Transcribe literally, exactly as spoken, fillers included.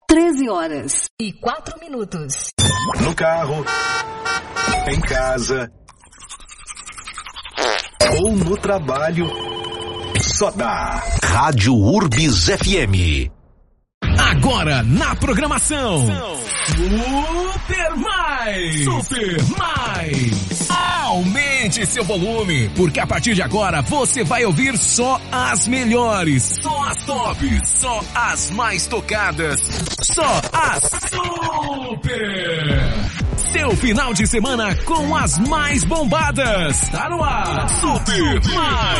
treze horas e quatro minutos. No carro, em casa ou no trabalho, só dá Rádio Urbis F M. Agora na programação Super Mais, Super Mais. Aumente seu volume, porque a partir de agora você vai ouvir só as melhores, só as tops, só as mais tocadas, só as super. Seu final de semana com as mais bombadas. Tá no ar, Super Mais.